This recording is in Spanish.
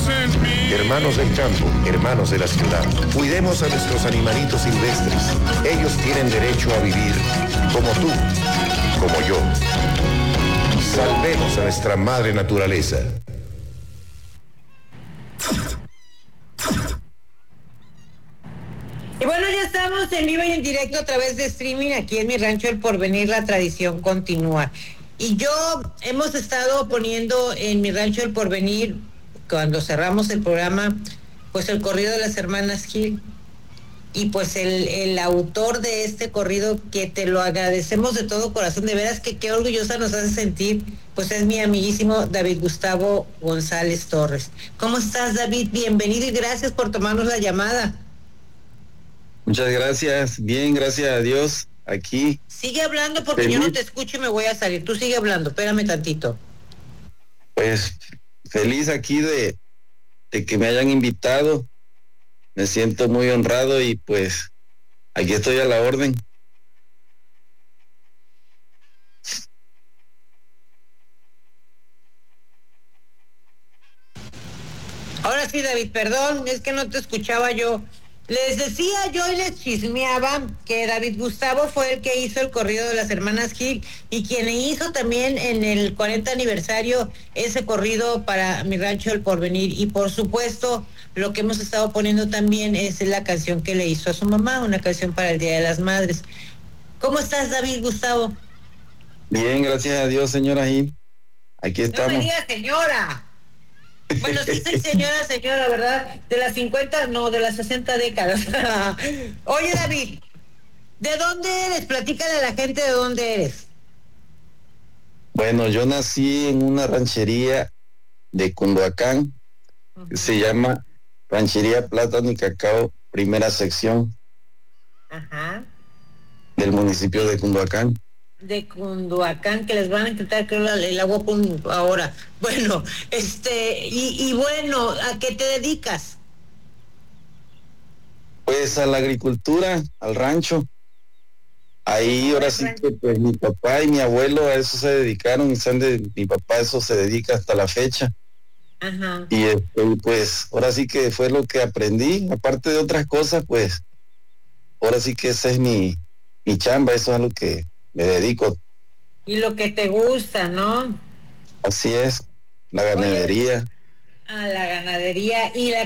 Hermanos del campo, hermanos de la ciudad, cuidemos a nuestros animalitos silvestres. Ellos tienen derecho a vivir como tú, como yo. Salvemos a nuestra madre naturaleza. Y bueno, ya estamos en vivo y en directo a través de streaming aquí en Mi Rancho El Porvenir, la tradición continúa. Y hemos estado poniendo en Mi Rancho El Porvenir, cuando cerramos el programa, pues el corrido de las hermanas Gil. Y pues el autor de este corrido, que te lo agradecemos de todo corazón, de veras que qué orgullosa nos hace sentir, pues es mi amiguísimo David Gustavo González Torres. ¿Cómo estás, David? Bienvenido y gracias por tomarnos la llamada. Muchas gracias, bien, gracias a Dios, aquí. Sigue hablando porque feliz. Yo no te escucho y me voy a salir. Tú sigue hablando, espérame tantito. Pues feliz aquí de que me hayan invitado. Me siento muy honrado y pues aquí estoy a la orden. Ahora sí, David, perdón, es que no te escuchaba yo. Les decía yo y les chismeaba que David Gustavo fue el que hizo el corrido de las hermanas Gil y quien hizo también en el 40 aniversario ese corrido para Mi Rancho El Porvenir. Y por supuesto, lo que hemos estado poniendo también es la canción que le hizo a su mamá, una canción para el Día de las Madres. ¿Cómo estás, David Gustavo? Bien, gracias a Dios, señora Gil. Aquí estamos. No me digas señora. Bueno, sí soy señora, ¿verdad? De las 50, no, de las 60 décadas. Oye, David, ¿de dónde eres? Platícale a la gente de dónde eres. Bueno, yo nací en una ranchería de Cunduacán, que se llama Ranchería Plátano y Cacao, primera sección. Ajá. Del municipio de Cunduacán. De Cunduacán, que les van a intentar crear el agua ahora. Bueno, y bueno, ¿a qué te dedicas? Pues a la agricultura, al rancho. Ahí ahora sí que pues mi papá y mi abuelo a eso se dedicaron y mi papá a eso se dedica hasta la fecha. Ajá. Y pues ahora sí que fue lo que aprendí, aparte de otras cosas, pues ahora sí que esa es mi chamba, eso es a lo que me dedico. Y lo que te gusta, ¿no? Así es, la ganadería. Oye, a la ganadería y la